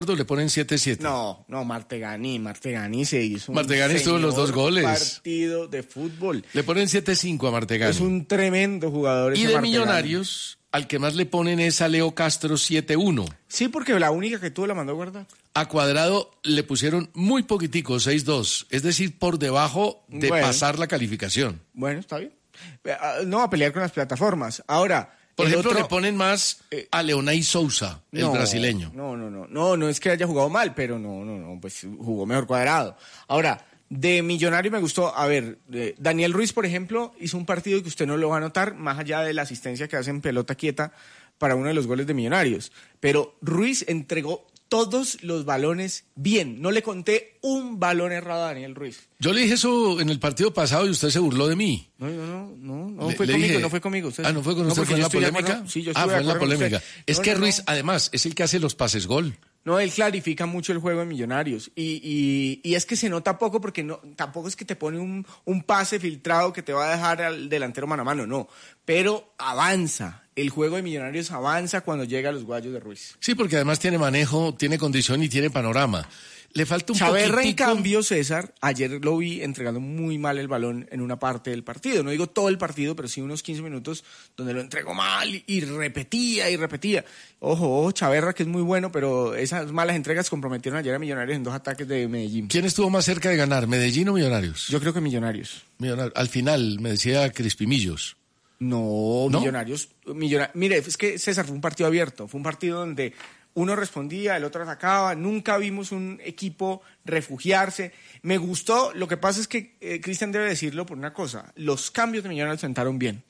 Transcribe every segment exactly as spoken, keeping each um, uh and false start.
le ponen siete siete. No, no, Martegani, Martegani se hizo un Martegani estuvo en los dos goles. partido de fútbol. Le ponen siete cinco a Martegani. Es un tremendo jugador. Y ese de Martegani. Millonarios, al que más le ponen es a Leo Castro siete uno. Sí, porque la única que tuvo la mandó a guardar. A Cuadrado le pusieron muy poquitico, seis dos. Es decir, por debajo de Bueno. pasar la calificación. Bueno, está bien. No, a pelear con las plataformas. Ahora, Por el ejemplo, otro- le ponen más a Leonay Sousa, el No, brasileño. No, no, no, no, no es que haya jugado mal, pero no, no, no, pues jugó mejor Cuadrado. Ahora, de Millonario me gustó, a ver, eh, Daniel Ruiz, por ejemplo, hizo un partido que usted no lo va a notar, más allá de la asistencia que hace en pelota quieta para uno de los goles de Millonarios. Pero Ruiz entregó todos los balones bien. No le conté un balón errado a Daniel Ruiz. Yo le dije eso en el partido pasado y usted se burló de mí. No, no, no, no, no Le- fue le conmigo, dije- no fue conmigo. Usted- Ah, ¿no fue con usted? porque ¿Fue en yo la estoy de polémica? acuerdo- Sí, yo ah, estoy fue de en la acuerdo con polémica. usted. Es No, que no, Ruiz, no. además, es el que hace los pases gol. No, él clarifica mucho el juego de Millonarios y, y, y es que se nota poco porque no, tampoco es que te pone un, un pase filtrado que te va a dejar al delantero mano a mano, no, pero avanza, el juego de Millonarios avanza cuando llega a los guayos de Ruiz. Sí, porque además tiene manejo, tiene condición y tiene panorama. Le falta un Chaverra, en poquitico... cambio, César, ayer lo vi entregando muy mal el balón en una parte del partido. No digo todo el partido, pero sí unos quince minutos donde lo entregó mal y repetía y repetía. Ojo, ojo, Chaverra, que es muy bueno, pero esas malas entregas comprometieron ayer a Millonarios en dos ataques de Medellín. ¿Quién estuvo más cerca de ganar, Medellín o Millonarios? Yo creo que Millonarios. Millonarios. Al final, me decía Crispimillos. No, ¿No? Millonarios, Millona- Mire, es que César fue un partido abierto, fue un partido donde uno respondía, el otro atacaba, nunca vimos un equipo refugiarse. Me gustó, lo que pasa es que eh, Cristian debe decirlo por una cosa, los cambios de Millonarios sentaron bien.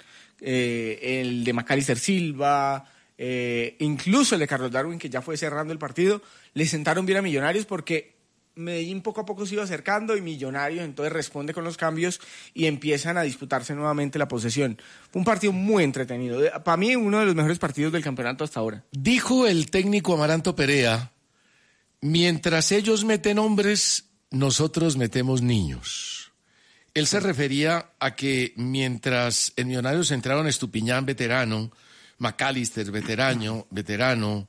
Eh, el de Macalister Silva, eh, incluso el de Carlos Darwin, que ya fue cerrando el partido, le sentaron bien a Millonarios porque Medellín poco a poco se iba acercando y Millonarios entonces responde con los cambios y empiezan a disputarse nuevamente la posesión. Fue un partido muy entretenido. Para mí, uno de los mejores partidos del campeonato hasta ahora. Dijo el técnico Amaranto Perea, mientras ellos meten hombres, nosotros metemos niños. Él se refería a que mientras en Millonarios entraron Estupiñán, veterano, Macalister, veterano, veterano,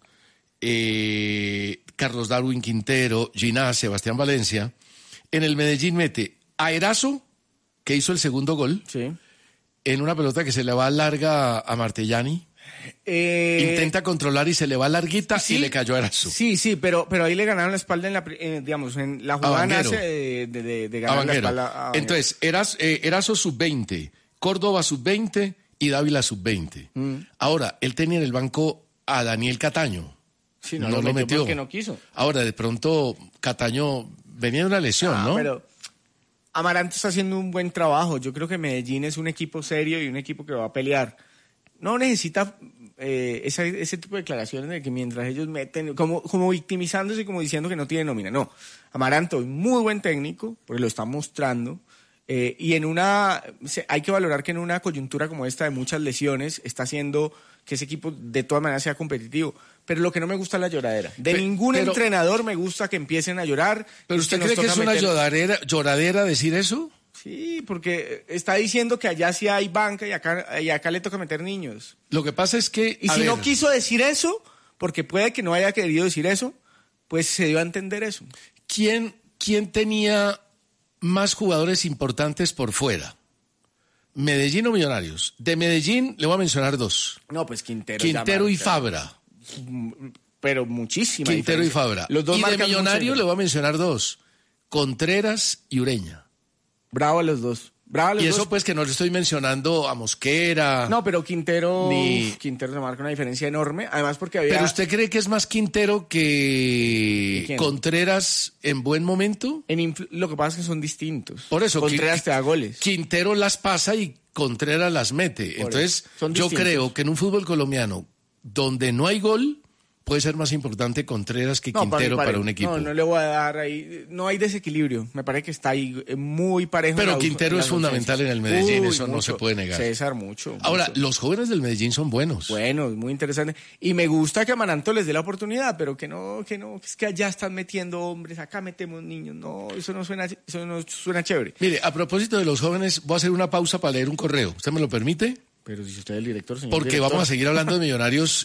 eh, Carlos Darwin Quintero, Ginás, Sebastián Valencia, en el Medellín mete a Erazo, que hizo el segundo gol, Sí. en una pelota que se le va larga a Martellani. Eh, Intenta controlar y se le va larguita sí, y le cayó a Erazo. Sí, sí, pero, pero ahí le ganaron la espalda en la, pri- eh, digamos, en la jugada Vanguero. nace de, de, de, de A ganar la Vanguero. espalda a Vanguero. Entonces, Eras, eh, Erazo sub veinte, Córdoba sub veinte y Dávila sub veinte. Mm. Ahora, él tenía en el banco a Daniel Cataño. Sí, no, no lo lo metió metió. porque no quiso. Ahora, de pronto, Cataño venía de una lesión, Ah, ¿no? Pero Amaranto está haciendo un buen trabajo. Yo creo que Medellín es un equipo serio y un equipo que va a pelear. No necesita eh, esa- ese tipo de declaraciones de que mientras ellos meten, como, como victimizándose y como diciendo que no tiene nómina. No, Amaranto es muy buen técnico, porque lo está mostrando. Eh, y en una, se- hay que valorar que en una coyuntura como esta de muchas lesiones está haciendo que ese equipo de todas maneras sea competitivo. Pero lo que no me gusta es la lloradera. De Pe- ningún pero- entrenador me gusta que empiecen a llorar. ¿Pero Es usted nos cree que toca es una meter- lloradera, lloradera decir eso? Sí, porque está diciendo que allá sí hay banca y acá, y acá le toca meter niños. Lo que pasa es que... Y a si ver, no quiso decir eso, porque puede que no haya querido decir eso, pues se dio a entender eso. ¿quién, ¿quién tenía más jugadores importantes por fuera? ¿Medellín o Millonarios? De Medellín le voy a mencionar dos. No, pues Quintero. Quintero ya y marca. Fabra. Pero muchísima Quintero y diferencia. Fabra. Los dos y de marcan Millonarios mucho. le voy a mencionar dos. Contreras y Ureña. Bravo a los dos. Bravo a los Y eso dos. pues que no le estoy mencionando a Mosquera. No, pero Quintero, Ni- Quintero se marca una diferencia enorme. Además porque había... ¿Pero usted cree que es más Quintero que ¿Y quién? Contreras en buen momento? en influ- Lo que pasa es que son distintos. Por eso, Contreras Qui- te da goles. Quintero las pasa y Contreras las mete. Por Entonces, eso, son yo distintos. creo que en un fútbol colombiano donde no hay gol, puede ser más importante Contreras que No, Quintero mí para, pare- un equipo. No, no le voy a dar ahí. No hay desequilibrio. Me parece que está ahí eh, muy parejo. Pero en la- Quintero en es las fundamental ausencias. en el Medellín, Uy, eso no mucho. se puede negar. César, mucho. Ahora, mucho. los jóvenes del Medellín son buenos. Bueno, muy interesante. Y me gusta que Amaranto les dé la oportunidad, pero que no, que no, que es que allá están metiendo hombres, acá metemos niños. No, eso no suena, eso no suena chévere. Mire, a propósito de los jóvenes, voy a hacer una pausa para leer un correo. ¿Usted me lo permite? Pero si usted es el director, señor Porque director. vamos a seguir hablando de Millonarios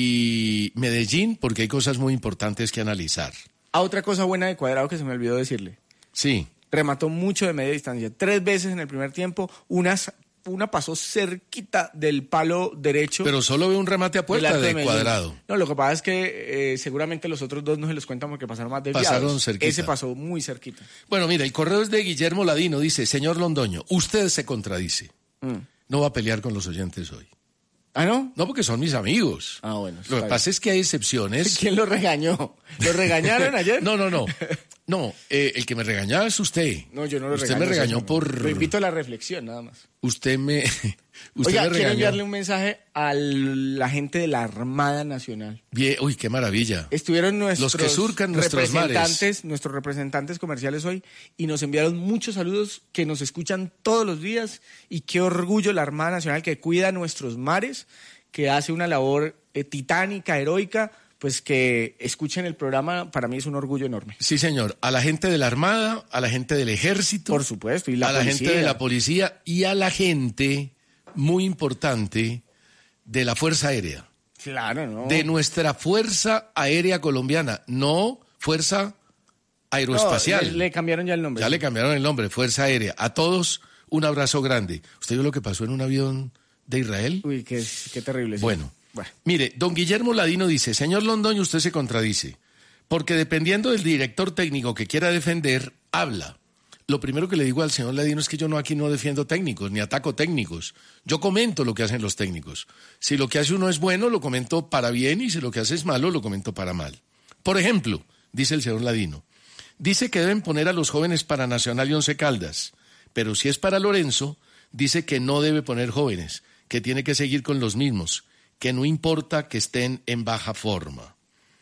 y Medellín, porque hay cosas muy importantes que analizar. Ah, otra cosa buena de Cuadrado que se me olvidó decirle. Sí. Remató mucho de media distancia. Tres veces en el primer tiempo, unas, una pasó cerquita del palo derecho. Pero solo ve un remate a del puerta arco de Medellín. Cuadrado. No, lo que pasa es que eh, seguramente los otros dos no se los cuentan porque pasaron más desviados. Pasaron cerquita. Ese pasó muy cerquita. Bueno, mira, el correo es de Guillermo Ladino. Dice, señor Londoño, usted se contradice. Mm. No va a pelear con los oyentes hoy. ¿Ah, no? No, porque son mis amigos. Ah, bueno. Lo que pasa es que hay excepciones. ¿Quién lo regañó? ¿Lo regañaron ayer? No, no, no. No, eh, el que me regañaba es usted. No, yo no lo Usted regaño. me regañó César, por... Lo invito a la reflexión, nada más. Usted me... Usted Oiga, me quiero regañó. enviarle un mensaje a la gente de la Armada Nacional. Bien, uy, qué maravilla. Estuvieron nuestros Los que surcan nuestros representantes, mares. nuestros representantes comerciales hoy y nos enviaron muchos saludos que nos escuchan todos los días y qué orgullo la Armada Nacional que cuida nuestros mares, que hace una labor eh, titánica, heroica, pues que escuchen el programa, para mí es un orgullo enorme. Sí, señor. A la gente de la Armada, a la gente del Ejército. Por supuesto, y la a la policía. gente de la policía y a la gente, muy importante, de la Fuerza Aérea. Claro, ¿no? De nuestra Fuerza Aérea Colombiana, no Fuerza Aeroespacial. No, le, le cambiaron ya el nombre. Ya le cambiaron el nombre, Fuerza Aérea. A todos, un abrazo grande. ¿Usted vio lo que pasó en un avión de Israel? Uy, qué, qué terrible. Sí. Bueno, Bueno. mire, don Guillermo Ladino dice, señor Londoño, usted se contradice, porque dependiendo del director técnico que quiera defender, habla. Lo primero que le digo al señor Ladino es que yo no aquí no defiendo técnicos, ni ataco técnicos. Yo comento lo que hacen los técnicos. Si lo que hace uno es bueno, lo comento para bien, y si lo que hace es malo, lo comento para mal. Por ejemplo, dice el señor Ladino, dice que deben poner a los jóvenes para Nacional y Once Caldas, pero si es para Lorenzo, dice que no debe poner jóvenes, que tiene que seguir con los mismos, que no importa que estén en baja forma.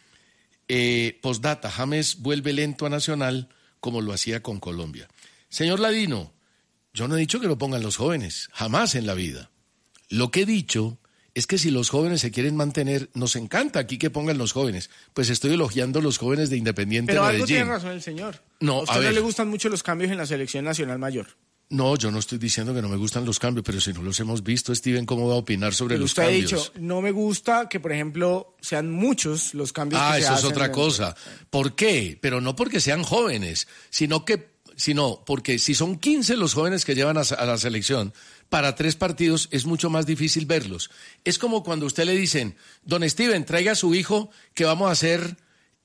Eh, postdata, James vuelve lento a Nacional como lo hacía con Colombia. Señor Ladino, yo no he dicho que lo pongan los jóvenes, jamás en la vida. Lo que he dicho es que si los jóvenes se quieren mantener, nos encanta aquí que pongan los jóvenes. Pues estoy elogiando a los jóvenes de Independiente Pero Medellín. algo tiene razón el señor. No, a usted a no ver. le gustan mucho los cambios en la selección nacional mayor. No, yo no estoy diciendo que no me gustan los cambios, pero si no los hemos visto, Steven, ¿cómo va a opinar sobre Pero los usted cambios? ha dicho, no me gusta que, por ejemplo, sean muchos los cambios Ah, que se eso es hacen otra en- cosa. ¿Por qué? Pero no porque sean jóvenes, sino que, sino porque si son quince los jóvenes que llevan a, a la selección, para tres partidos es mucho más difícil verlos. Es como cuando a usted le dicen, don Steven, traiga a su hijo que vamos a hacer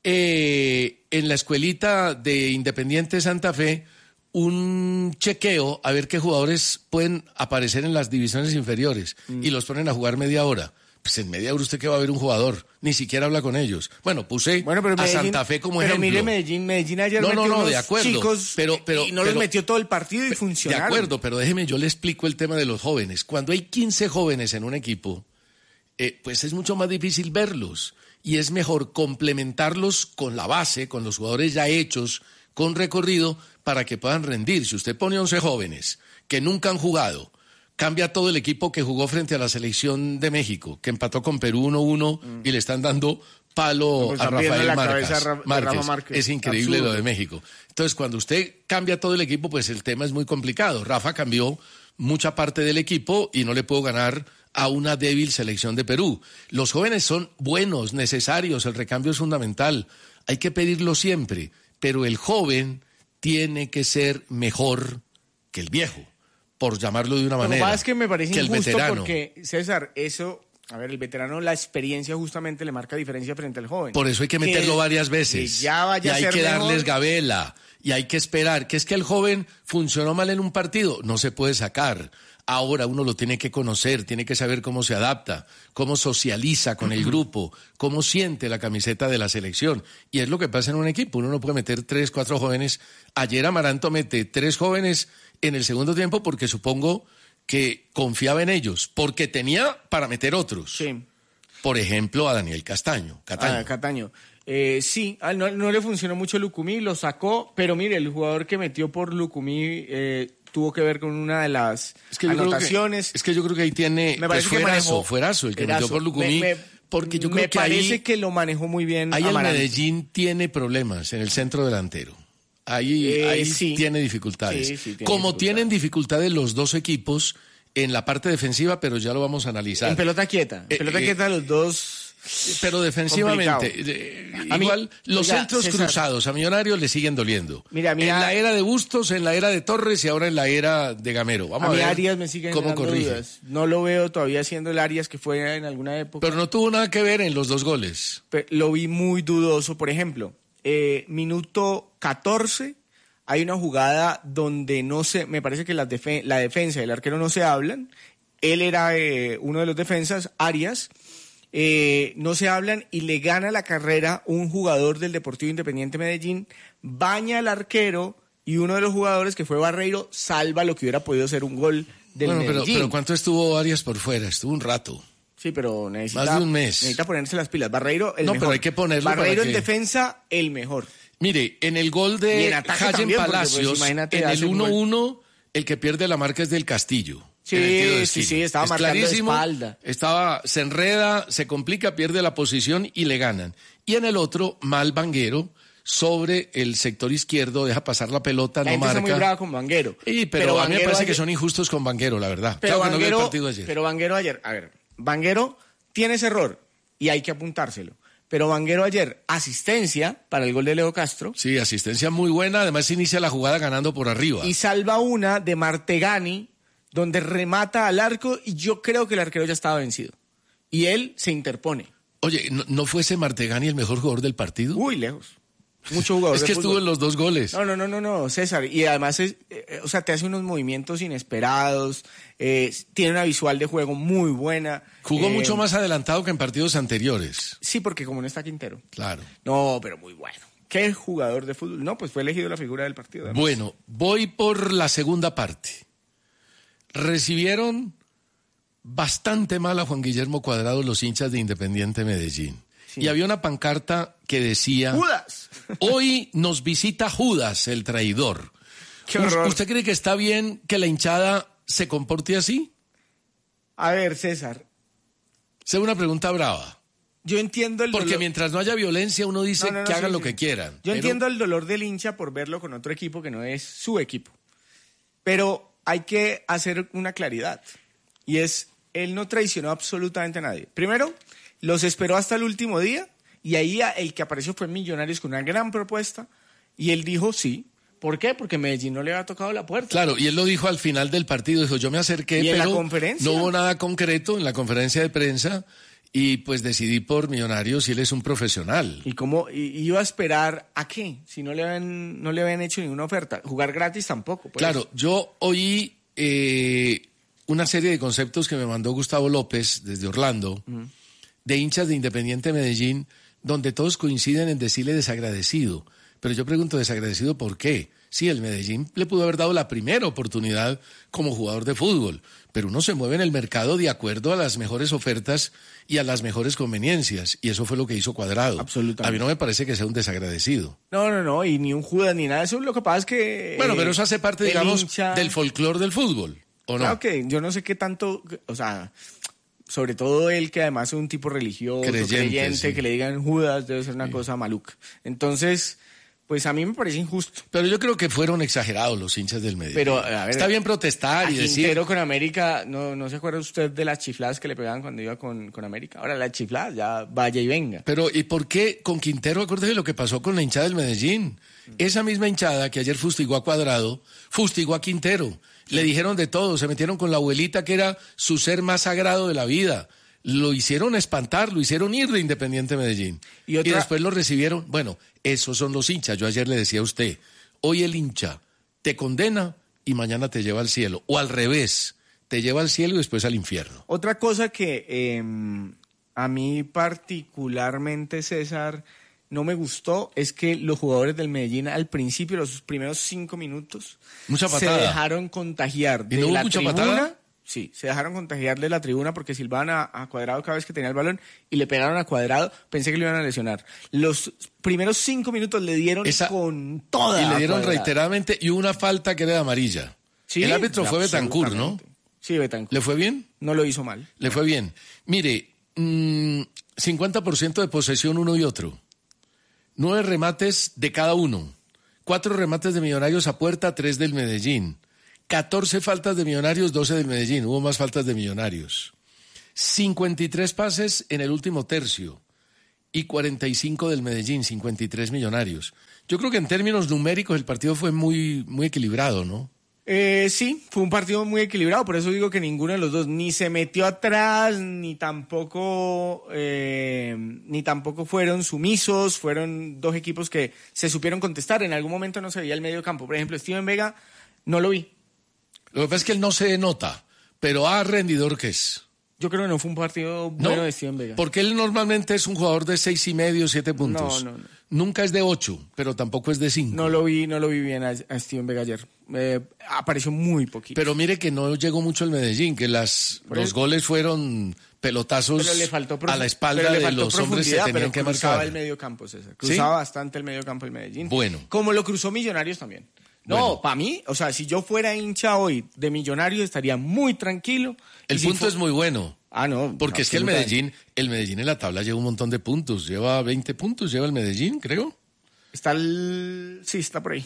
eh, en la escuelita de Independiente Santa Fe un chequeo a ver qué jugadores pueden aparecer en las divisiones inferiores Mm. y los ponen a jugar media hora. Pues en media hora usted que va a ver un jugador, ni siquiera habla con ellos. Bueno, puse Bueno, pero a Medellín- Santa Fe como pero ejemplo. mire Medellín, Medellín ayer No, no, metió no, unos de acuerdo, chicos pero- pero- y no pero- los metió todo el partido y De funcionaron. acuerdo, pero déjeme, yo le explico el tema de los jóvenes. Cuando hay quince jóvenes en un equipo, eh, pues es mucho más difícil verlos y es mejor complementarlos con la base, con los jugadores ya hechos, con recorrido, para que puedan rendir. Si usted pone once jóvenes que nunca han jugado, cambia todo el equipo que jugó frente a la selección de México, que empató con Perú uno uno y le están dando palo Pues a están viendo Rafael la Márquez. cabeza a Ra- de Márquez. Rafa Márquez. Es increíble Absurdo. lo de México. Entonces, cuando usted cambia todo el equipo, pues el tema es muy complicado. Rafa cambió mucha parte del equipo y no le puedo ganar a una débil selección de Perú. Los jóvenes son buenos, necesarios, el recambio es fundamental. Hay que pedirlo siempre, pero el joven tiene que ser mejor que el viejo, por llamarlo de una Lo que manera. pasa es que me parece que el injusto veterano. porque, César, eso... A ver, el veterano, la experiencia justamente le marca diferencia frente al joven. Por eso hay que meterlo varias veces. que ya vaya y hay a ser que mejor. darles gabela. Y hay que esperar. Que es que el joven funcionó mal en un partido. No se puede sacar. Ahora uno lo tiene que conocer, tiene que saber cómo se adapta, cómo socializa con el grupo, cómo siente la camiseta de la selección. Y es lo que pasa en un equipo. Uno no puede meter tres, cuatro jóvenes. Ayer Amaranto mete tres jóvenes en el segundo tiempo porque supongo que confiaba en ellos, porque tenía para meter otros. Sí. Por ejemplo, a Daniel Castaño. Cataño. Ah, Cataño. Eh, sí, ah, no, no le funcionó mucho Lucumí, lo sacó, pero mire, el jugador que metió por Lucumí eh, tuvo que ver con una de las Es que yo creo que- anotaciones. es que yo creo que ahí tiene Me parece pues, que fuerazo, manejó- fuerazo el que Fuerazo. metió por Lucumí, Me- me- porque yo creo me que parece ahí, que lo manejó muy bien ahí el Amaranto. Medellín tiene problemas en el centro delantero. Ahí, Eh, ahí sí. tiene dificultades. Sí, sí, tiene Como dificultades. tienen dificultades los dos equipos en la parte defensiva, pero ya lo vamos a analizar. En pelota quieta. En Eh, pelota eh, quieta los dos... Pero defensivamente, eh, A mí- igual los oiga, centros César. cruzados a Millonarios le siguen doliendo. Mira, mira- en la era de Bustos, en la era de Torres y ahora en la era de Gamero. Vamos A a, mí ver Arias me sigue cómo dando corrige. dudas. No lo veo todavía siendo el Arias que fue en alguna época. Pero no tuvo nada que ver en los dos goles. Pe- lo vi muy dudoso. Por ejemplo, eh, minuto catorce, hay una jugada donde no se, me parece que las defe- la defensa y el arquero no se hablan. Él era eh, uno de los defensas, Arias. Eh, no se hablan y le gana la carrera un jugador del Deportivo Independiente Medellín, baña al arquero y uno de los jugadores, que fue Barreiro, salva lo que hubiera podido ser un gol del Bueno, pero, Medellín. pero ¿cuánto estuvo Arias por fuera? Estuvo un rato. Sí, pero necesita, Más de un mes. necesita ponerse las pilas. Barreiro, el No, mejor. pero hay que ponerlo Barreiro para en que- defensa, el mejor. Mire, en el gol Y de en ataque Hayen también, porque, pues, Palacios, imagínate, en el hace un uno gol. uno, el que pierde la marca es del Castillo. Sí, en el tiro de sí, esquina. sí, estaba Es marcando de clarísimo, espalda. Estaba, se enreda, se complica, pierde la posición y le ganan. Y en el otro, mal Vanguero, sobre el sector izquierdo, deja pasar la pelota, La no gente está muy marca. brava con Vanguero. Sí, pero, a mí me Vanguero parece ayer- que son injustos con Vanguero, la verdad. Pero Claro que no vi el Vanguero, partido ayer. pero Vanguero ayer, a ver, Vanguero tiene ese error y hay que apuntárselo. Pero Vanguero ayer, asistencia para el gol de Leo Castro Sí, asistencia muy buena, además inicia la jugada ganando por arriba. y salva una de Martegani, donde remata al arco y yo creo que el arquero ya estaba vencido. Y él se interpone. Oye, ¿no, no fuese Martegani el mejor jugador del partido? Uy, lejos. Mucho jugador es de que fútbol. estuvo en los dos goles. No, no, no, no, no, César. Y además, es, eh, o sea, te hace unos movimientos inesperados, eh, tiene una visual de juego muy buena. Jugó eh, mucho más adelantado que en partidos anteriores. Sí, porque como no está Quintero. Claro. No, pero muy bueno. ¿Qué jugador de fútbol? No, pues fue elegido la figura del partido. además. Bueno, voy por la segunda parte. Recibieron bastante mal a Juan Guillermo Cuadrado los hinchas de Independiente Medellín. Sí. Y había una pancarta que decía: ¡Judas! hoy nos visita Judas, el traidor. ¡Qué horror! ¿Usted cree que está bien que la hinchada se comporte así? A ver, César, Esa es una pregunta brava. yo entiendo el Porque dolor. mientras no haya violencia, uno dice No, no, no, que sí, hagan lo sí. que quieran. Yo Pero- entiendo el dolor del hincha por verlo con otro equipo que no es su equipo. Pero hay que hacer una claridad. Y es, él no traicionó absolutamente a nadie. Primero, los esperó hasta el último día y ahí a- el que apareció fue Millonarios con una gran propuesta y él dijo sí. ¿Por qué? Porque Medellín no le había tocado la puerta. Claro, y él lo dijo al final del partido, dijo, yo me acerqué, ¿Y en la pero conferencia? no hubo nada concreto en la conferencia de prensa y pues decidí por Millonarios y él es un profesional. ¿Y cómo y- iba a esperar a qué? Si no le habían, no le habían hecho ninguna oferta. Jugar gratis tampoco. pues. Claro, yo oí eh, una serie de conceptos que me mandó Gustavo López desde Orlando, de hinchas de Independiente Medellín, donde todos coinciden en decirle desagradecido. Pero yo pregunto, ¿desagradecido por qué? Sí, el Medellín le pudo haber dado la primera oportunidad como jugador de fútbol, pero uno se mueve en el mercado de acuerdo a las mejores ofertas y a las mejores conveniencias, y eso fue lo que hizo Cuadrado. Absolutamente. A mí no me parece que sea un desagradecido. No, no, no, y ni un Judas ni nada. Eso lo que pasa es que... Bueno, eh, pero eso hace parte, el digamos, hincha- del folclore del fútbol, ¿o no? Claro que yo no sé qué tanto, o sea, sobre todo él que además es un tipo religioso, Creyente, creyente, sí. que le digan Judas debe ser una cosa maluca. Entonces, pues a mí me parece injusto. Pero yo creo que fueron exagerados los hinchas del Medellín. Pero, a ver, está bien protestar A y decir... Quintero con América, ¿no, ¿no se acuerda usted de las chifladas que le pegaban cuando iba con, con América? Ahora las chifladas, ya vaya y venga. Pero, ¿y por qué con Quintero? Acuérdese de lo que pasó con la hinchada del Medellín. Esa misma hinchada que ayer fustigó a Cuadrado, fustigó a Quintero. Le dijeron de todo, se metieron con la abuelita que era su ser más sagrado de la vida. Lo hicieron espantar, lo hicieron ir de Independiente Medellín. Y Y, otra- después lo recibieron. Bueno, esos son los hinchas. Yo ayer le decía a usted, hoy el hincha te condena y mañana te lleva al cielo. O al revés, te lleva al cielo y después al infierno. Otra cosa que eh, a mí particularmente, César, no me gustó es que los jugadores del Medellín al principio, los primeros cinco minutos, Mucha se patada. dejaron contagiar ¿Y de no hubo la mucha tribuna. patada? Sí, se dejaron contagiar de la tribuna porque silbaban a, a Cuadrado cada vez que tenía el balón y le pegaron a Cuadrado. Pensé que le iban a lesionar. Los primeros cinco minutos le dieron Esa- con toda. Y le a dieron Cuadrado. reiteradamente y una falta que era de amarilla. Sí, El árbitro fue Betancur, ¿no? absolutamente. Sí, Betancur. ¿Le fue bien? No lo hizo mal. Le fue bien. Mire, mm, cincuenta por ciento de posesión uno y otro. Nueve remates de cada uno. Cuatro remates de Millonarios a puerta, tres del Medellín. catorce faltas de Millonarios, doce del Medellín. Hubo más faltas de Millonarios. cincuenta y tres pases en el último tercio y cuarenta y cinco del Medellín, cincuenta y tres Millonarios. Yo creo que en términos numéricos el partido fue muy, muy equilibrado, ¿no? Eh, sí, fue un partido muy equilibrado, por eso digo que ninguno de los dos ni se metió atrás, ni tampoco, eh, ni tampoco fueron sumisos, fueron dos equipos que se supieron contestar. En algún momento no se veía el medio campo. Por ejemplo, Steven Vega no lo vi. Lo que pasa es que él no se nota, pero a rendidor que es. Yo creo que no fue un partido bueno No, de Steven Vega. Porque él normalmente es un jugador de seis y medio, siete puntos. No, no, no. Nunca es de ocho, pero tampoco es de cinco. No lo vi, no lo vi bien a, a Steven Vega ayer. Eh, apareció muy poquito. Pero mire que no llegó mucho el Medellín, que las, Por los eso- goles fueron pelotazos Pero le faltó profu- a la espalda pero le de faltó los hombres que profundidad, tenían pero que cruzaba marcar. el medio campo, César. Cruzaba bastante el medio campo el Medellín. Bueno. Como lo cruzó Millonarios también. No, Bueno. para mí, o sea, si yo fuera hincha hoy de Millonarios estaría muy tranquilo. El Y si punto fu- es muy bueno. Ah, no. Porque es que el absolutamente. Medellín, el Medellín en la tabla lleva un montón de puntos. Lleva veinte puntos, lleva el Medellín, creo. Está el... Sí, está por ahí.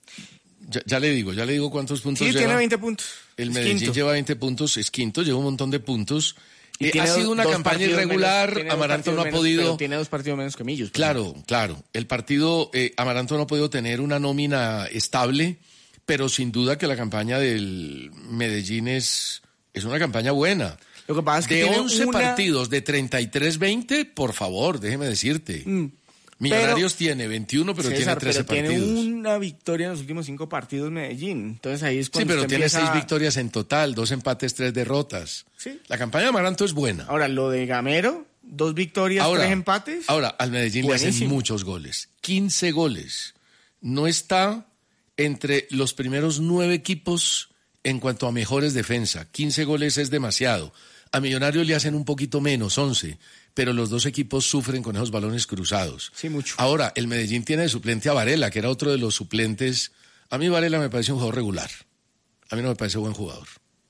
Ya, ya le digo, ya le digo cuántos puntos Sí, lleva. tiene veinte puntos. El Es Medellín quinto. lleva veinte puntos, es quinto, lleva un montón de puntos. Y Eh, tiene ha sido dos- una dos campaña partidos irregular, menos- tiene dos Amaranto partidos no ha menos, podido... pero tiene dos partidos menos que Millos. por Claro, claro. El partido, eh, Amaranto no ha podido tener una nómina estable, pero sin duda que la campaña del Medellín es, es una campaña buena. Lo que pasa es que De tiene once una- partidos de treinta y tres veinte, por favor, déjeme decirte. Mm. Millonarios tiene veintiuno, pero César, tiene trece pero partidos. tiene una victoria en los últimos cinco partidos Medellín. Entonces ahí es Sí, cuando pero usted tiene empieza- seis victorias en total, dos empates, tres derrotas. Sí. La campaña de Amaranto es buena. Ahora, lo de Gamero, dos victorias, Ahora, tres empates. ahora, al Medellín le hacen Buenísimo. muchos goles. quince goles. No está entre los primeros nueve equipos en cuanto a mejores defensa. quince goles es demasiado. A Millonarios le hacen un poquito menos, once. Pero los dos equipos sufren con esos balones cruzados. Sí, mucho. Ahora, el Medellín tiene de suplente a Varela, que era otro de los suplentes. A mí Varela me parece un jugador regular. A mí no me parece buen jugador.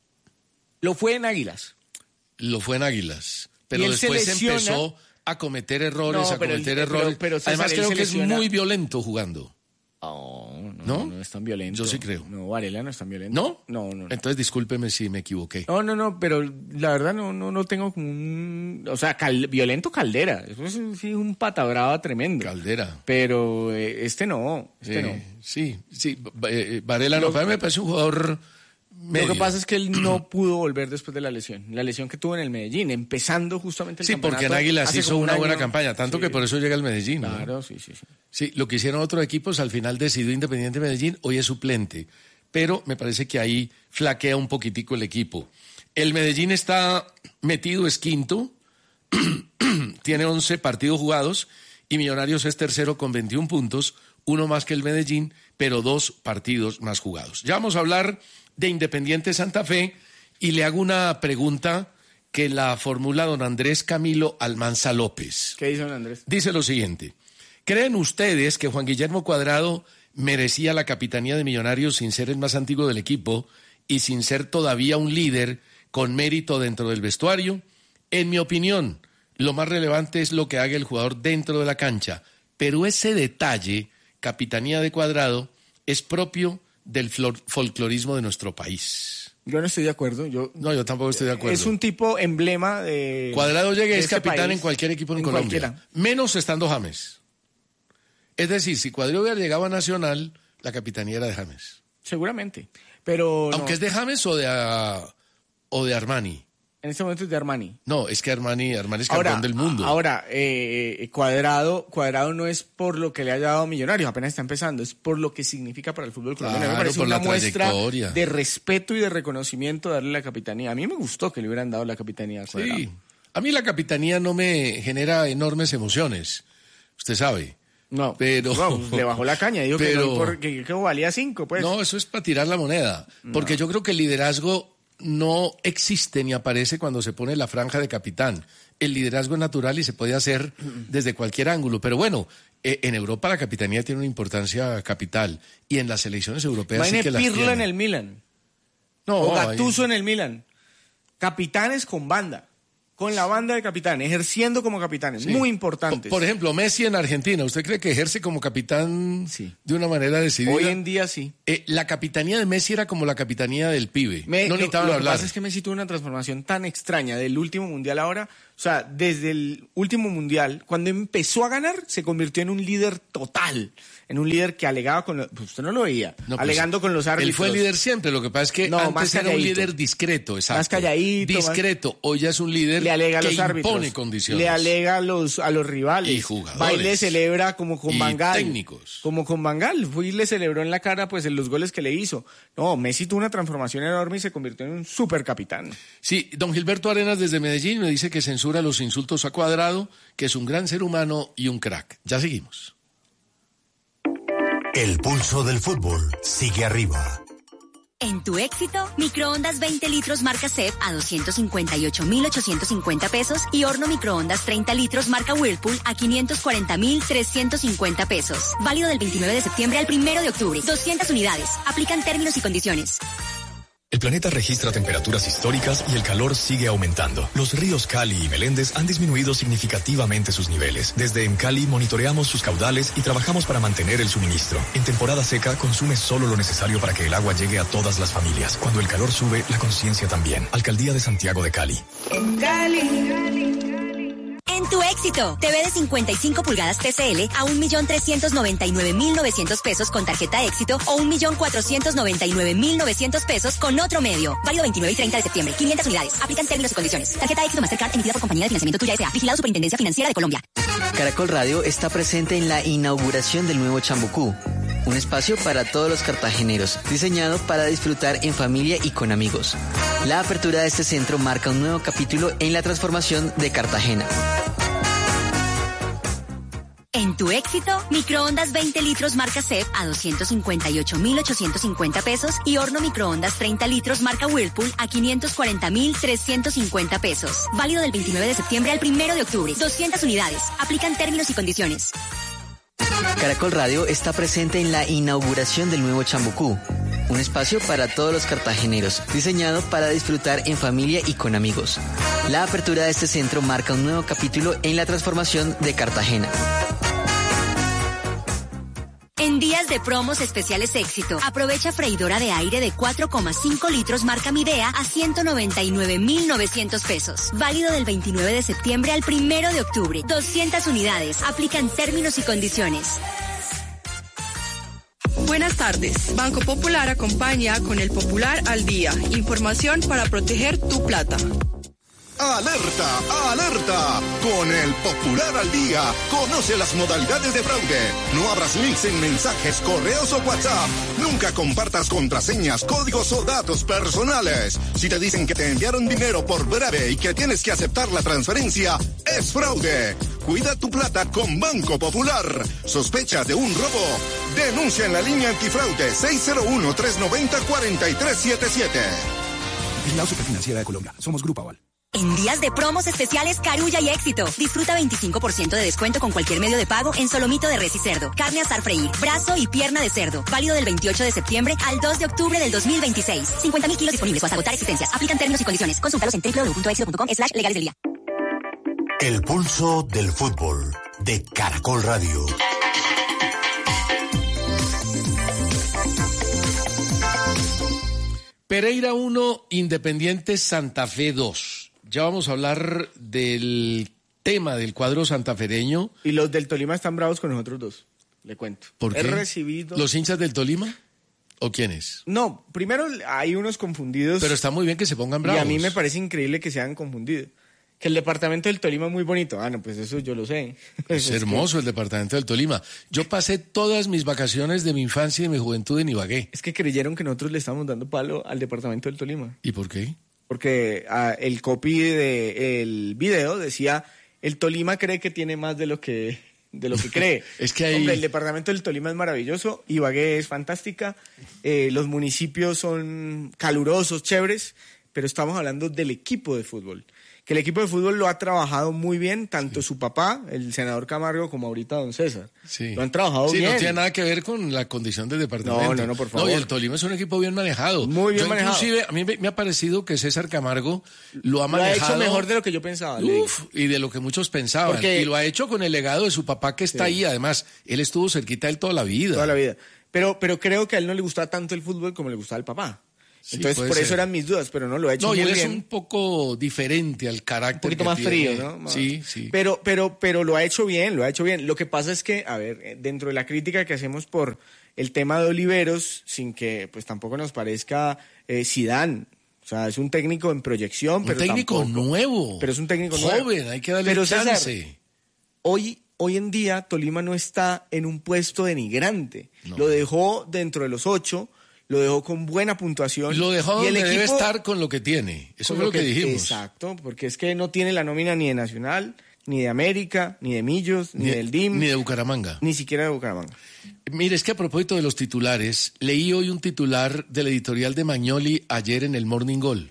Lo fue en Águilas. Lo fue en Águilas. Pero Y él se después lesiona. empezó a cometer errores, No, a pero cometer él- pero- errores. pero César, Además él creo se que es lesiona. muy violento jugando. Oh, no, ¿No? no, no es tan violento. Yo sí creo. No, Varela no es tan violento. ¿No? No, no. no. Entonces discúlpeme si me equivoqué. No, no, no, pero la verdad no, no, no tengo como un... O sea, cal- violento Caldera. Eso es sí, un patabrava tremendo. Caldera. Pero eh, este no, este Eh, no. Sí, sí. Va- eh, Varela no, Lo- para mí me parece un jugador medio. Lo que pasa es que él no pudo volver después de la lesión. La lesión que tuvo en el Medellín, empezando justamente el Sí, porque en campeonato Águilas hace hizo como un una buena año. campaña, tanto Sí, que por eso llega al Medellín. ¿no? Claro, sí, sí, sí. Sí, lo que hicieron otros equipos, al final decidió Independiente Medellín, hoy es suplente. Pero me parece que ahí flaquea un poquitico el equipo. El Medellín está metido, es quinto, tiene once partidos jugados y Millonarios es tercero con veintiún puntos, uno más que el Medellín, pero dos partidos más jugados. Ya vamos a hablar de Independiente Santa Fe y le hago una pregunta que la formula don Andrés Camilo Almanza López. ¿Qué dice don Andrés? Dice lo siguiente: ¿creen ustedes que Juan Guillermo Cuadrado merecía la capitanía de Millonarios sin ser el más antiguo del equipo y sin ser todavía un líder con mérito dentro del vestuario? En mi opinión, lo más relevante es lo que haga el jugador dentro de la cancha, pero ese detalle, capitanía de Cuadrado, es propio del flor- folclorismo de nuestro país. Yo no estoy de acuerdo. Yo, No, yo tampoco estoy de acuerdo. Es un tipo emblema de... Cuadrado llega y de es este capitán país, en cualquier equipo en, en Colombia, cualquiera. menos estando James. Es decir, si Cuadrado hubiera llegado a Nacional, la capitanía era de James. Seguramente. Pero no, Aunque es de James o de, ah, o de Armani. en este momento es de Armani. No, es que Armani, Armani es campeón Ahora, del mundo. ahora eh, Cuadrado, Cuadrado no es por lo que le haya dado Millonarios, apenas está empezando, es por lo que significa para el fútbol colombiano. Claro, Me parece por una la muestra trayectoria. de respeto y de reconocimiento darle la capitanía. A mí me gustó que le hubieran dado la capitanía a Cuadrado. Sí. A mí la capitanía no me genera enormes emociones. Usted sabe. No, Pero- no, pues, le bajó la caña, dijo que, pero- no, por- que, que valía cinco, pues. No, eso es para tirar la moneda. Porque yo creo que el liderazgo no existe ni aparece cuando se pone la franja de capitán. El liderazgo es natural y se puede hacer desde cualquier ángulo. Pero bueno, eh, en Europa la capitanía tiene una importancia capital. Y en las selecciones europeas sí Imagine que las Pirlo tiene. en el Milan, No, o ahí- Gattuso en el Milan. Capitanes con banda. con la banda de capitanes, ejerciendo como capitanes, Sí. muy importantes. Por, por ejemplo, Messi en Argentina, ¿usted cree que ejerce como capitán Sí. de una manera decidida? Hoy en día sí. Eh, la capitanía de Messi era como la capitanía del pibe. Me- no lo, necesitaban lo que hablar. pasa es que Messi tuvo una transformación tan extraña del último mundial ahora. O sea, desde el último mundial, cuando empezó a ganar, se convirtió en un líder total. En un líder que alegaba con los... Pues usted no lo veía. No, pues, alegando con los árbitros. Él fue líder siempre, lo que pasa es que No, más antes era un calladito. líder discreto, exacto. Más calladito, más- Discreto, hoy ya es un líder Le alega a que los árbitros. impone condiciones. Le alega a los, a los rivales. Y jugadores. Va y le celebra como con Y Bangal. técnicos. Como con Bangal. Fue y le celebró en la cara pues en los goles que le hizo. No, Messi tuvo una transformación enorme y se convirtió en un supercapitán. Sí, don Gilberto Arenas desde Medellín me dice que censura los insultos a Cuadrado, que es un gran ser humano y un crack. Ya seguimos. El pulso del fútbol sigue arriba. En tu éxito, microondas veinte litros marca C E P a doscientos cincuenta y ocho mil ochocientos cincuenta pesos y horno microondas treinta litros marca Whirlpool a quinientos cuarenta mil trescientos cincuenta pesos. Válido del veintinueve de septiembre al primero de octubre. doscientas unidades. Aplican términos y condiciones. El planeta registra temperaturas históricas y el calor sigue aumentando. Los ríos Cali y Meléndez han disminuido significativamente sus niveles. Desde EMCALI monitoreamos sus caudales y trabajamos para mantener el suministro. En temporada seca, consume solo lo necesario para que el agua llegue a todas las familias. Cuando el calor sube, la conciencia también. Alcaldía de Santiago de Cali. En tu éxito, T V de cincuenta y cinco pulgadas T C L a un millón trescientos noventa y nueve mil novecientos pesos con tarjeta éxito o un millón cuatrocientos noventa y nueve mil novecientos pesos con otro medio. Válido veintinueve y treinta de septiembre. quinientas unidades. Aplican términos y condiciones. Tarjeta éxito Mastercard emitida por Compañía de Financiamiento Tuya S A. Vigilado Superintendencia Financiera de Colombia. Caracol Radio está presente en la inauguración del nuevo Chambucú, un espacio para todos los cartageneros, diseñado para disfrutar en familia y con amigos. La apertura de este centro marca un nuevo capítulo en la transformación de Cartagena. En tu éxito, microondas veinte litros marca C E P a doscientos cincuenta y ocho mil ochocientos cincuenta pesos y horno microondas treinta litros marca Whirlpool a quinientos cuarenta mil trescientos cincuenta pesos. Válido del veintinueve de septiembre al primero de octubre. doscientas unidades. Aplican términos y condiciones. Caracol Radio está presente en la inauguración del nuevo Chambucú, un espacio para todos los cartageneros, diseñado para disfrutar en familia y con amigos. La apertura de este centro marca un nuevo capítulo en la transformación de Cartagena. En días de promos especiales éxito, aprovecha freidora de aire de cuatro coma cinco litros marca Midea a ciento noventa y nueve mil novecientos pesos. Válido del veintinueve de septiembre al primero de octubre. doscientas unidades. Aplican términos y condiciones. Buenas tardes. Banco Popular acompaña con el Popular al Día. Información para proteger tu plata. ¡Alerta! ¡Alerta! Con el Popular al Día, conoce las modalidades de fraude. No abras links en mensajes, correos o WhatsApp. Nunca compartas contraseñas, códigos o datos personales. Si te dicen que te enviaron dinero por breve y que tienes que aceptar la transferencia, es fraude. Cuida tu plata con Banco Popular. ¿Sospechas de un robo? Denuncia en la línea antifraude seis cero uno, tres nueve cero, cuatro tres siete siete. Vigilado Superfinanciera de Colombia. Somos Grupo Aval. En días de promos especiales Carulla y Éxito. Disfruta veinticinco por ciento de descuento con cualquier medio de pago en solomito de res y cerdo, carne asar freír, brazo y pierna de cerdo. Válido del veintiocho de septiembre al dos de octubre del dos mil veintiséis. cincuenta mil kilos disponibles o hasta agotar existencias. Aplican términos y condiciones. Consúltalos en doble u doble u doble u punto éxito punto com slash legales del día. El pulso del fútbol de Caracol Radio. Pereira uno, Independiente Santa Fe dos. Ya vamos a hablar del tema del cuadro santafereño. Y los del Tolima están bravos con nosotros dos, le cuento. ¿Por qué? He recibido... ¿Los hinchas del Tolima? ¿O quiénes? No, primero hay unos confundidos. Pero está muy bien que se pongan bravos. Y a mí me parece increíble que se hayan confundido. Que el departamento del Tolima es muy bonito. Ah, no, pues eso yo lo sé. Es hermoso el departamento del Tolima. Yo pasé todas mis vacaciones de mi infancia y de mi juventud en Ibagué. Es que creyeron que nosotros le estábamos dando palo al departamento del Tolima. ¿Y por qué? Porque ah, el copy del video decía, el Tolima cree que tiene más de lo que, de lo que cree. Es que hay... Hombre, el departamento del Tolima es maravilloso, Ibagué es fantástica, eh, los municipios son calurosos, chéveres, pero estamos hablando del equipo de fútbol, que el equipo de fútbol lo ha trabajado muy bien, tanto sí. su papá, el senador Camargo, como ahorita don César. Sí. Lo han trabajado sí, bien. No tiene nada que ver con la condición del departamento. No, no, no, por favor. No, y el Tolima es un equipo bien manejado. Muy bien yo, manejado. Inclusive, a mí me, me ha parecido que César Camargo lo ha manejado. Lo ha hecho mejor de lo que yo pensaba. Uf, y de lo que muchos pensaban. Porque, y lo ha hecho con el legado de su papá que está sí. ahí. Además, él estuvo cerquita de él toda la vida. Toda la vida. Pero, pero creo que a él no le gustaba tanto el fútbol como le gustaba el papá. Sí, Entonces, por ser. eso eran mis dudas, pero no, lo ha hecho no, muy bien. No, y él es un poco diferente al carácter. Un poquito que más tiene. frío, ¿no? Sí, sí. Pero, pero, pero lo ha hecho bien, lo ha hecho bien. Lo que pasa es que, a ver, dentro de la crítica que hacemos por el tema de Oliveros, sin que pues tampoco nos parezca eh, Zidane. O sea, es un técnico en proyección, un pero técnico tampoco, nuevo. Pero es un técnico joven, nuevo. hay que darle pero, chance. César, hoy... Hoy en día Tolima no está en un puesto denigrante. No. Lo dejó dentro de los ocho, lo dejó con buena puntuación. Lo dejó y donde el equipo, debe estar con lo que tiene. Eso fue lo que, que dijimos. Exacto, porque es que no tiene la nómina ni de Nacional, ni de América, ni de Millos, ni, ni del D I M. Ni de Bucaramanga. Ni siquiera de Bucaramanga. Mire, es que a propósito de los titulares, leí hoy un titular del editorial de Magnoli ayer en el Morning Goal.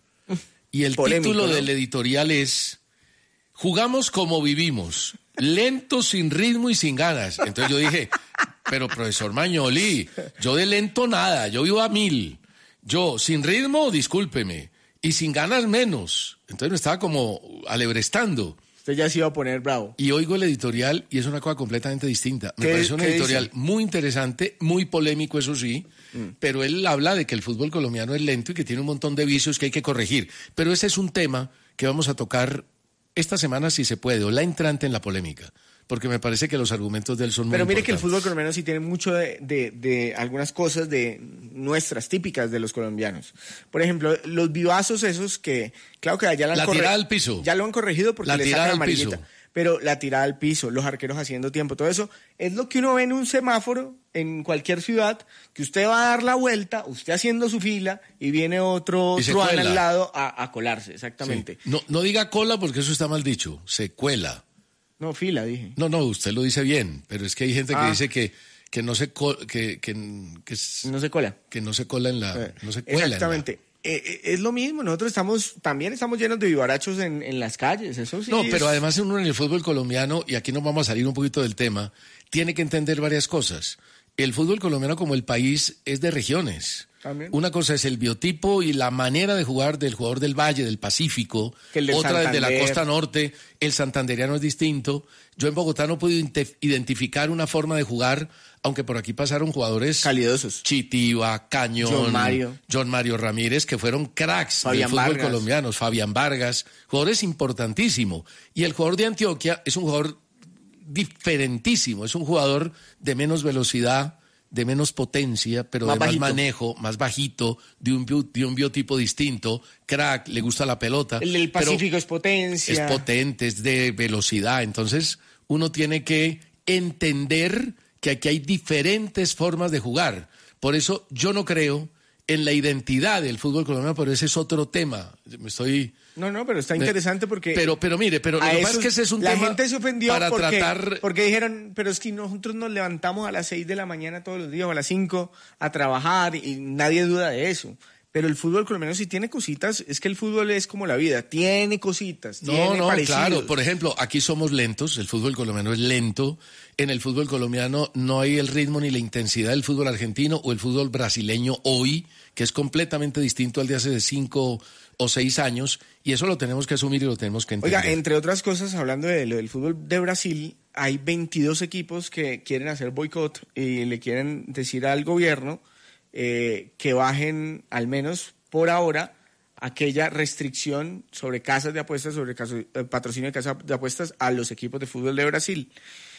Y el Polémico, título ¿no? del editorial es Jugamos como vivimos. Lento, sin ritmo y sin ganas. Entonces yo dije, pero profesor Magnoli, yo de lento nada, yo vivo a mil. Yo, sin ritmo, discúlpeme, y sin ganas menos. Entonces me estaba como alebrestando. Usted ya se iba a poner bravo. Y oigo el editorial y es una cosa completamente distinta. Me parece un editorial dice? muy interesante, muy polémico, eso sí, mm. pero él habla de que el fútbol colombiano es lento y que tiene un montón de vicios que hay que corregir. Pero ese es un tema que vamos a tocar esta semana si se puede, o la entrante en la polémica, porque me parece que los argumentos de él son muy Pero mire importantes. que el fútbol colombiano sí tiene mucho de, de, de algunas cosas de nuestras típicas de los colombianos. Por ejemplo, los vivazos esos que, claro que ya, la la tirada al piso. ya lo han corregido porque la le tirada sacan al amarillita. Piso. Pero la tirada al piso, los arqueros haciendo tiempo, todo eso, es lo que uno ve en un semáforo en cualquier ciudad, que usted va a dar la vuelta, usted haciendo su fila, y viene otro truán al lado a, a colarse, exactamente. Sí. No, no diga cola porque eso está mal dicho, se cuela. No, fila, dije. No, no, usted lo dice bien, pero es que hay gente ah. que dice que, que no se co que, que, que no se cola. Que no se cola en la... Eh, no se cuela exactamente. En la... Eh, es lo mismo, nosotros estamos, también estamos llenos de vivarachos en, en las calles, eso sí. No, es... pero además uno en el fútbol colombiano, y aquí nos vamos a salir un poquito del tema, tiene que entender varias cosas. El fútbol colombiano como el país es de regiones. También. Una cosa es el biotipo y la manera de jugar del jugador del Valle, del Pacífico, del otra Santander. desde la costa norte, el santanderiano es distinto. Yo en Bogotá no puedo identificar una forma de jugar, aunque por aquí pasaron jugadores calidosos. Chitiba, Cañón, John Mario, John Mario Ramírez, que fueron cracks Fabián del fútbol Vargas. colombiano, Fabián Vargas, jugadores importantísimos. Y el jugador de Antioquia es un jugador diferentísimo, es un jugador de menos velocidad, de menos potencia, pero más de más bajito. manejo, más bajito, de un, bio, de un biotipo distinto, crack, le gusta la pelota. El del Pacífico es potencia. Es potente, es de velocidad. Entonces, uno tiene que entender que aquí hay diferentes formas de jugar. Por eso yo no creo en la identidad del fútbol colombiano, pero ese es otro tema. Me estoy... No, no, pero está me, interesante porque... Pero, pero mire, pero lo que pasa es que ese es un la tema La gente se ofendió para porque, tratar... porque dijeron, pero es que nosotros nos levantamos a las seis de la mañana todos los días, o a las cinco, a trabajar, y nadie duda de eso. Pero el fútbol colombiano sí tiene cositas, es que el fútbol es como la vida, tiene cositas, no, tiene no, parecidos. Claro, por ejemplo, aquí somos lentos, el fútbol colombiano es lento, en el fútbol colombiano no hay el ritmo ni la intensidad del fútbol argentino o el fútbol brasileño hoy, que es completamente distinto al de hace cinco o seis años, y eso lo tenemos que asumir y lo tenemos que entender. Oiga, entre otras cosas, hablando de lo del fútbol de Brasil, hay veintidós equipos que quieren hacer boicot y le quieren decir al gobierno eh, que bajen, al menos por ahora, aquella restricción sobre casas de apuestas, sobre caso, eh, patrocinio de casas de apuestas a los equipos de fútbol de Brasil.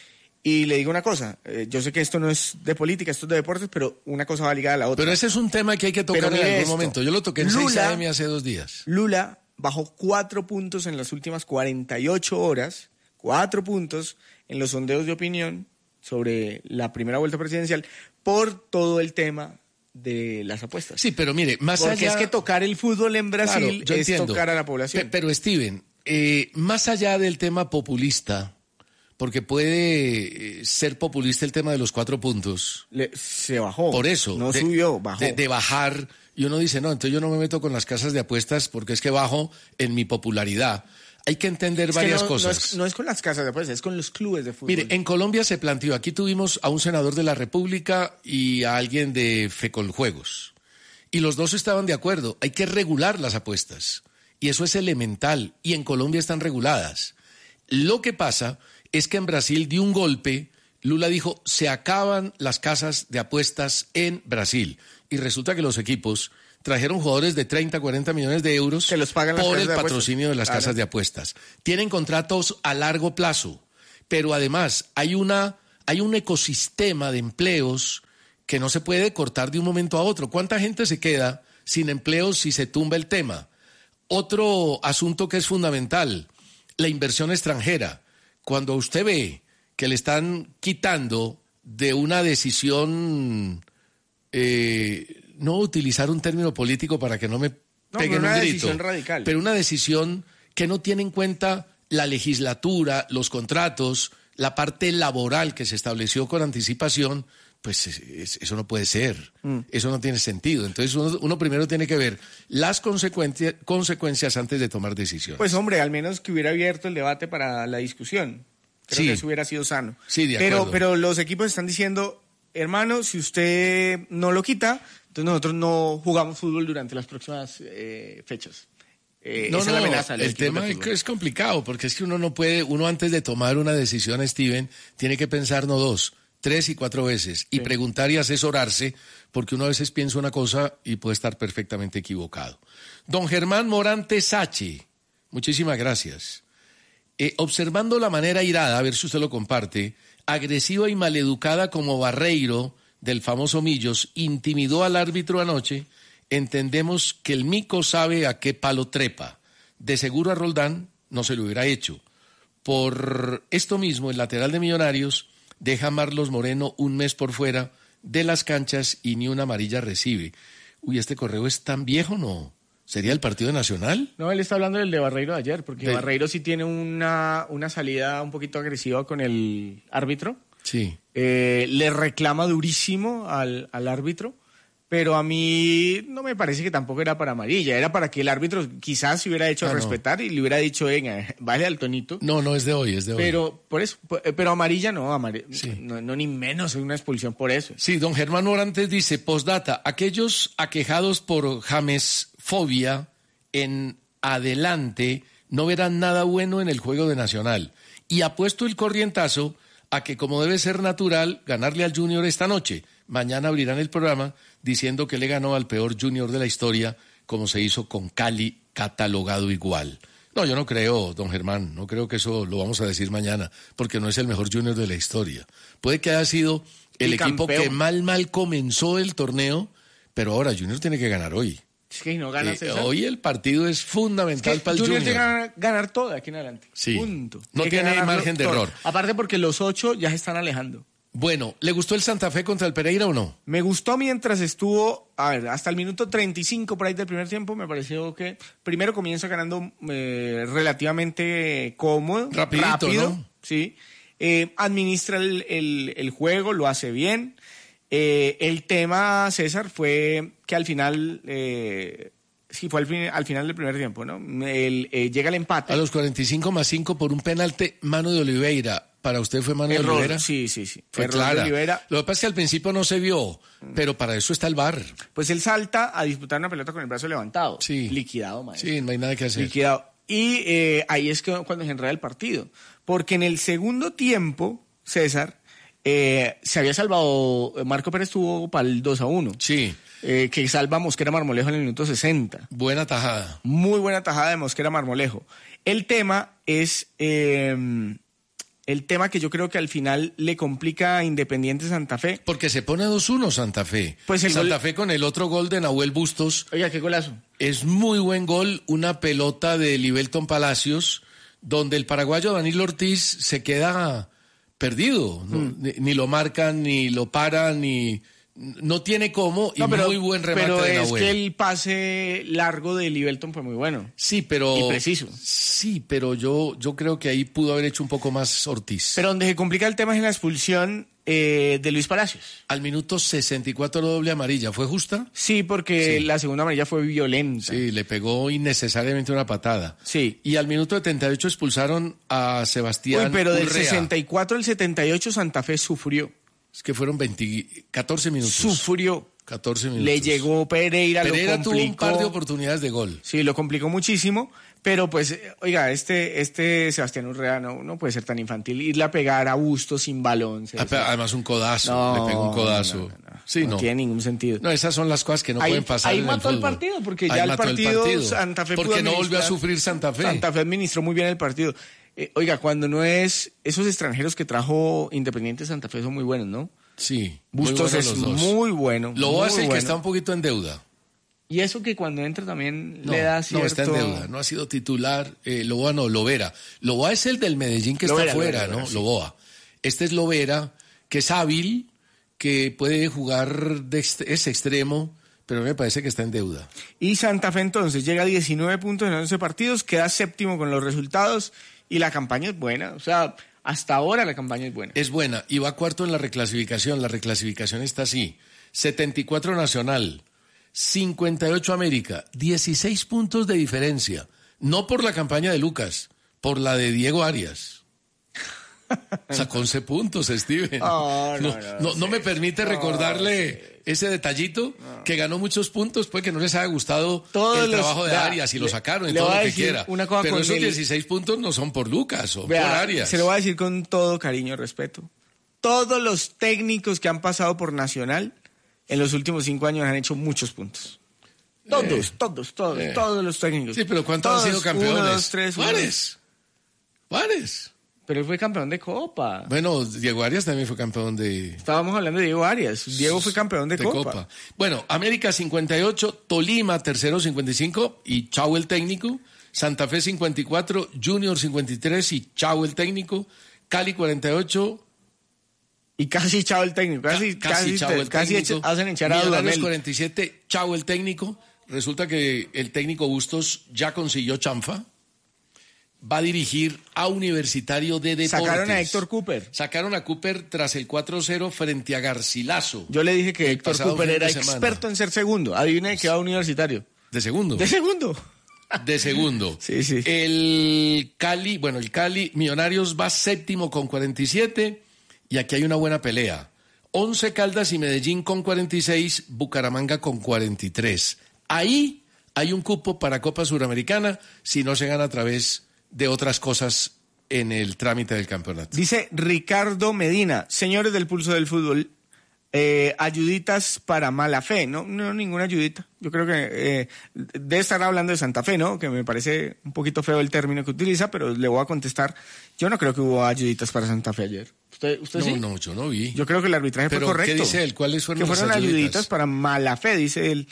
Y le digo una cosa, eh, yo sé que esto no es de política, esto es de deportes, pero una cosa va ligada a la otra. Pero ese es un tema que hay que tocar en algún esto. momento. Yo lo toqué en seis A M hace dos días. Lula bajó cuatro puntos en las últimas cuarenta y ocho horas, cuatro puntos en los sondeos de opinión sobre la primera vuelta presidencial por todo el tema de las apuestas. Sí, pero mire, más Porque allá... es que tocar el fútbol en Brasil claro, es entiendo. tocar a la población. Pero, Steven, eh, más allá del tema populista, porque puede ser populista el tema de los cuatro puntos. Le, se bajó. Por eso. No de, subió, bajó. De, de bajar, y uno dice, no, entonces yo no me meto con las casas de apuestas porque es que bajo en mi popularidad. Hay que entender es varias que no, cosas. No es, no es con las casas de apuestas, es con los clubes de fútbol. Mire, en Colombia se planteó, aquí tuvimos a un senador de la República y a alguien de Fecoljuegos. Y los dos estaban de acuerdo, hay que regular las apuestas. Y eso es elemental, y en Colombia están reguladas. Lo que pasa es que en Brasil dio un golpe, Lula dijo, se acaban las casas de apuestas en Brasil. Y resulta que los equipos trajeron jugadores de treinta, cuarenta millones de euros que los pagan por el de patrocinio de las claro. casas de apuestas. Tienen contratos a largo plazo, pero además hay, una, hay un ecosistema de empleos que no se puede cortar de un momento a otro. ¿Cuánta gente se queda sin empleos si se tumba el tema? Otro asunto que es fundamental, la inversión extranjera. Cuando usted ve que le están quitando de una decisión, eh, no utilizar un término político para que no me no, peguen una un grito, decisión radical. Pero una decisión que no tiene en cuenta la legislatura, los contratos, la parte laboral que se estableció con anticipación, pues es, es, eso no puede ser, mm. eso no tiene sentido. Entonces uno, uno primero tiene que ver las consecuencias, consecuencias antes de tomar decisiones. Pues hombre, al menos que hubiera abierto el debate para la discusión. Creo sí. que eso hubiera sido sano. Sí, de pero, acuerdo. pero los equipos están diciendo, hermano, si usted no lo quita, entonces nosotros no jugamos fútbol durante las próximas eh, fechas. Eh, no, esa no, es la amenaza el tema es complicado, porque es que uno no puede, uno antes de tomar una decisión, Steven, tiene que pensar no dos, tres y cuatro veces, y sí. preguntar y asesorarse, porque uno a veces piensa una cosa y puede estar perfectamente equivocado. Don Germán Morante Sachi, muchísimas gracias. Eh, observando la manera irada, a ver si usted lo comparte, agresiva y maleducada como Barreiro, del famoso Millos, intimidó al árbitro anoche, entendemos que el mico sabe a qué palo trepa. De seguro a Roldán no se lo hubiera hecho. Por esto mismo, el lateral de Millonarios deja a Marlos Moreno un mes por fuera de las canchas y ni una amarilla recibe. Uy, ¿este correo es tan viejo, no? ¿Sería el partido nacional? No, él está hablando del de Barreiro de ayer, porque de... Barreiro sí tiene una, una salida un poquito agresiva con el árbitro. Sí. Eh, le reclama durísimo al, al árbitro, pero a mí no me parece que tampoco era para amarilla, era para que el árbitro quizás se hubiera hecho ah, respetar no. y le hubiera dicho, venga, vale al tonito. No, no es de hoy, es de hoy. Pero por eso, pero amarilla no, amarilla, sí. no, no ni menos una expulsión por eso. Sí, don Germán Morantes dice, postdata, aquellos aquejados por jamesfobia en adelante no verán nada bueno en el juego de Nacional. Y apuesto el corrientazo a que, como debe ser natural, ganarle al Junior esta noche. Mañana abrirán el programa diciendo que le ganó al peor Junior de la historia, como se hizo con Cali, catalogado igual. No, yo no creo, don Germán, no creo que eso lo vamos a decir mañana, porque no es el mejor Junior de la historia. Puede que haya sido el, el equipo campeón. que mal, mal comenzó el torneo, pero ahora Junior tiene que ganar hoy. Es que no gana eh, hoy el partido es fundamental es que para el Junior. Junior tiene que ganar todo de aquí en adelante. Sí. Punto. No tiene, tiene margen de todo. error. Aparte porque los ocho ya se están alejando. Bueno, ¿le gustó el Santa Fe contra el Pereira o no? Me gustó mientras estuvo, a ver, hasta el minuto treinta y cinco por ahí del primer tiempo, me pareció que primero comienza ganando eh, relativamente cómodo, Rapidito, rápido, ¿no? Sí, eh, administra el, el, el juego, lo hace bien. Eh, el tema, César, fue que al final... Eh, Sí, fue al, fin, al final del primer tiempo, ¿no? El, eh, llega el empate. A los cuarenta y cinco más cinco por un penalti, mano de Oliveira. ¿Para usted fue mano Error, de Oliveira? Sí, sí, sí. Fue Error clara. de Oliveira. Lo que pasa es que al principio no se vio, pero para eso está el V A R. Pues él salta a disputar una pelota con el brazo levantado. Sí. Liquidado, maestro. Sí, no hay nada que hacer. Liquidado. Y eh, ahí es que cuando se enreda el partido. Porque en el segundo tiempo, César, eh, se había salvado, Marco Pérez tuvo para el dos a uno. Sí. Eh, que salva a Mosquera Marmolejo en el minuto sesenta. Buena tajada. Muy buena tajada de Mosquera Marmolejo. El tema es eh, el tema que yo creo que al final le complica a Independiente Santa Fe. Porque se pone dos uno Santa Fe. Pues el Santa gol... Fe con el otro gol de Nahuel Bustos. Oiga, qué golazo. Es muy buen gol, una pelota de Libelton Palacios, donde el paraguayo Danilo Ortiz se queda perdido. ¿no? Mm. Ni, ni lo marcan, ni lo paran, ni... no tiene cómo y No, pero, muy buen remate pero de es Nahuel. que el pase largo de Livelton fue muy bueno. Sí, pero... Y preciso. Sí, pero yo, yo creo que ahí pudo haber hecho un poco más Ortiz. Pero donde se complica el tema es en la expulsión eh, de Luis Palacios. Al minuto sesenta y cuatro doble amarilla, ¿fue justa? Sí, porque Sí. la segunda amarilla fue violenta. Sí, le pegó innecesariamente una patada. Sí. Y al minuto setenta y ocho expulsaron a Sebastián Uy, pero del Urrea. sesenta y cuatro al setenta y ocho Santa Fe sufrió. Es que fueron veinte, catorce minutos. Sufrió. catorce minutos. Le llegó Pereira, Pereira lo tuvo complicó. un par de oportunidades de gol. Sí, lo complicó muchísimo, pero pues, eh, oiga, este, este Sebastián Urrea no, no puede ser tan infantil. Irle a pegar a Busto sin balón. Ah, pero Además un codazo, No, le pegó un codazo. no, no, no. Sí, no no. tiene ningún sentido. No, esas son las cosas que no Ahí- pueden pasar ahí en mató el el fútbol. partido, porque Ahí ya el mató partido Santa Fe Porque pudo no volvió a administrar- sufrir Santa Fe. Santa Fe administró muy bien el partido. Eh, oiga, cuando no es... Esos extranjeros que trajo Independiente Santa Fe son muy buenos, ¿no? Sí. muy Bustos buenos es los dos. muy bueno. Lo muy hace el que bueno. está un poquito en deuda. Y eso que cuando entra también No, le da cierto... no está en deuda, no ha sido titular. Eh, Loboa no, Lovera. Loboa es el del Medellín que Lovera, está fuera, Lovera, ¿no? sí. Loboa. Este es Lovera, que es hábil, que puede jugar, de ext- es extremo, pero me parece que está en deuda. Y Santa Fe entonces llega a diecinueve puntos en once partidos, queda séptimo con los resultados y la campaña es buena. O sea, hasta ahora la campaña es buena. Es buena y va cuarto en la reclasificación. La reclasificación está así: setenta y cuatro Nacional, cincuenta y ocho América, dieciséis puntos de diferencia. No por la campaña de Lucas, por la de Diego Arias. Sacó once puntos, Steven. Oh, no, no, no, no, no sí. me permite No, recordarle ese detallito, que ganó muchos puntos, puede que no les haya gustado Todos el los- trabajo de vea, Arias y lo le- sacaron y le todo voy lo a que decir quiera. una cosa Pero con esos el- dieciséis puntos no son por Lucas, son Vea, por Arias. se lo voy a decir con todo cariño y respeto. Todos los técnicos que han pasado por Nacional en los últimos cinco años han hecho muchos puntos. Todos, Eh, todos, todos, eh. todos los técnicos. Sí, pero ¿cuántos han Todos, sido campeones? Uno, dos, tres, uno, Juárez. Juárez. Pero él fue campeón de Copa. Bueno, Diego Arias también fue campeón de, Estábamos hablando de Diego Arias. Diego fue campeón de, de Copa. Copa. Bueno, América cincuenta y ocho, Tolima tercero cincuenta y cinco y chau el técnico. Santa Fe cincuenta y cuatro, Junior cincuenta y tres y chau el técnico. Cali cuarenta y ocho. Y casi chao el técnico. Casi, Ca- casi, casi, chau el casi técnico. echa- hacen echar a Millonarios Dudamel. cuarenta y siete, chau el técnico. Resulta que el técnico Bustos ya consiguió chanfa. Va a dirigir a Universitario de Deportes. Sacaron a Héctor Cooper. Sacaron a Cooper tras el cuatro cero frente a Garcilaso. Yo le dije que El Héctor pasado Cooper fin de era semana. experto en ser segundo. Adivina de qué va Universitario. De segundo. De segundo. De segundo. Sí, sí. El Cali, bueno, el Cali, Millonarios va séptimo con cuarenta y siete y aquí hay una buena pelea. Once Caldas y Medellín con cuarenta y seis, Bucaramanga con cuarenta y tres. Ahí hay un cupo para Copa Suramericana si no se gana a través de otras cosas en el trámite del campeonato. Dice Ricardo Medina, señores del Pulso del Fútbol, eh, ayuditas para mala fe. No, no, ninguna ayudita. Yo creo que eh, debe estar hablando de Santa Fe, ¿no? Que me parece un poquito feo el término que utiliza, pero le voy a contestar. Yo no creo que hubo ayuditas para Santa Fe ayer. ¿Usted, usted No, sí? no, yo no vi. Yo creo que el arbitraje Pero, fue correcto. ¿qué dice él? ¿Cuáles fueron Que las fueron ayuditas? ayuditas para mala fe, dice él.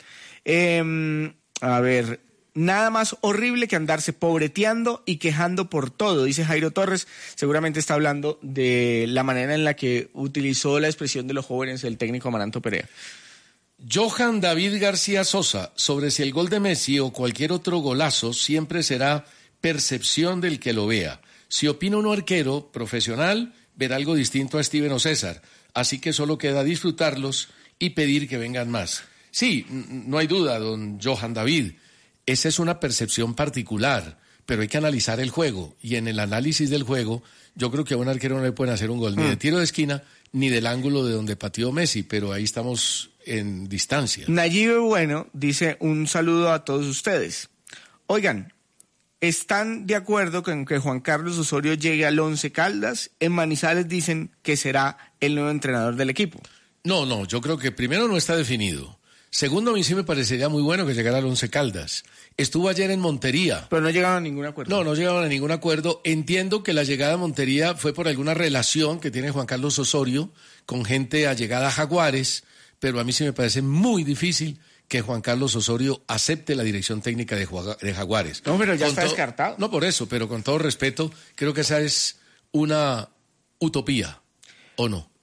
Eh, a ver, nada más horrible que andarse pobreteando y quejando por todo, dice Jairo Torres. Seguramente está hablando de la manera en la que utilizó la expresión de los jóvenes el técnico Amaranto Perea. Johan David García Sosa, sobre si el gol de Messi o cualquier otro golazo siempre será percepción del que lo vea. Si opina un arquero profesional, verá algo distinto a Steven o César. Así que solo queda disfrutarlos y pedir que vengan más. Sí, n- no hay duda, don Johan David. Esa es una percepción particular, pero hay que analizar el juego. Y en el análisis del juego, yo creo que a un arquero no le pueden hacer un gol ni de tiro de esquina ni del ángulo de donde pateó Messi, pero ahí estamos en distancia. Nayib Bueno dice un saludo a todos ustedes. Oigan, ¿están de acuerdo con que Juan Carlos Osorio llegue al Once Caldas? En Manizales dicen que será el nuevo entrenador del equipo. No, no, yo creo que primero no está definido. Segundo, a mí sí me parecería muy bueno que llegara al Once Caldas. Estuvo ayer en Montería. Pero no llegaron a ningún acuerdo. No, no llegaron a ningún acuerdo. Entiendo que la llegada a Montería fue por alguna relación que tiene Juan Carlos Osorio con gente allegada a Jaguares, pero a mí sí me parece muy difícil que Juan Carlos Osorio acepte la dirección técnica de, Jua- de Jaguares. No, pero ya Con está to- descartado. No por eso, pero con todo respeto, creo que esa es una utopía, ¿o no?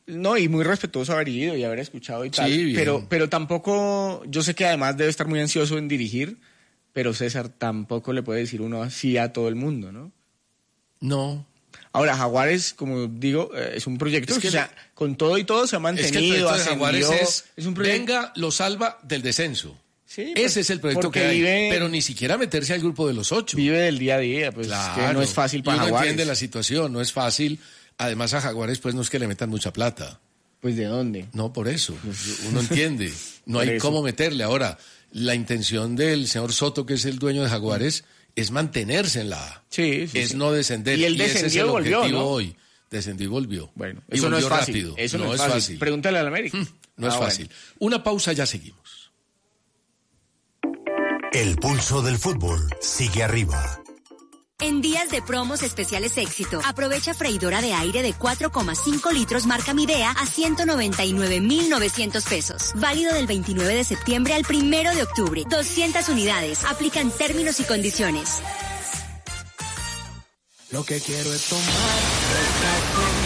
No, y muy respetuoso haber ido y haber escuchado y tal. Sí, bien. Pero, pero tampoco, yo sé que además debe estar muy ansioso en dirigir, pero César tampoco le puede decir uno así a todo el mundo, ¿no? No. Ahora, Jaguares, como digo, eh, es un proyecto Es que, que o sea, con todo y todo se ha mantenido, Es que el proyecto de Jaguares ascendió, es, es un proyecto... venga, lo salva del descenso. Sí, Ese es el proyecto porque que hay, vive- pero ni siquiera meterse al grupo de los ocho. Vive del día a día, pues Claro. que no es fácil para Y uno Jaguares. entiende la situación, no es fácil. Además, a Jaguares pues no es que le metan mucha plata. Pues ¿de dónde? No, por eso. Uno entiende. No Por hay eso. cómo meterle. Ahora, la intención del señor Soto, que es el dueño de Jaguares, es mantenerse en la A. Sí, sí, es sí. no descender. Y él ese es descendió el y volvió, objetivo ¿no? hoy. Descendió y volvió. Bueno, y eso no es volvió fácil. rápido. Eso no, es fácil. Pregúntale al América. No es Ah, fácil. bueno. Una pausa, ya seguimos. El pulso del fútbol sigue arriba. En días de promos especiales éxito, aprovecha freidora de aire de cuatro coma cinco litros marca Midea a ciento noventa y nueve mil novecientos pesos. Válido del veintinueve de septiembre al primero de octubre. doscientas unidades. Aplican términos y condiciones. Lo que quiero es tomar.